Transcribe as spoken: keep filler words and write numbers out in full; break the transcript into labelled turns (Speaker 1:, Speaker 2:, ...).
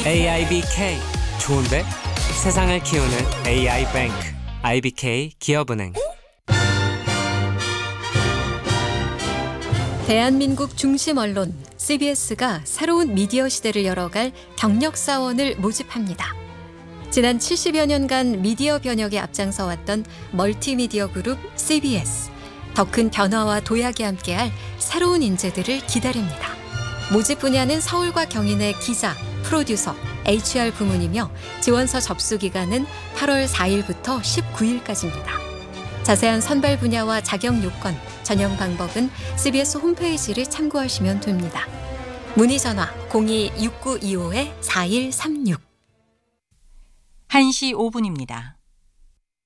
Speaker 1: 에이아이비케이 좋은데? 세상을 키우는 에이아이뱅크 아이비케이 기업은행.
Speaker 2: 대한민국 중심 언론 씨비에스가 새로운 미디어 시대를 열어갈 경력 사원을 모집합니다. 지난 칠십여 년간 미디어 변혁에 앞장서왔던 멀티미디어 그룹 씨비에스. 더 큰 변화와 도약에 함께할 새로운 인재들을 기다립니다. 모집 분야는 서울과 경인의 기자, 프로듀서, 에이치알 부문이며 지원서 접수 기간은 팔월 사일부터 십구일까지입니다. 자세한 선발 분야와 자격 요건, 전형 방법은 씨비에스 홈페이지를 참고하시면 됩니다. 문의 전화 공이 육구이오 사일삼육.
Speaker 3: 한 시 오 분입니다.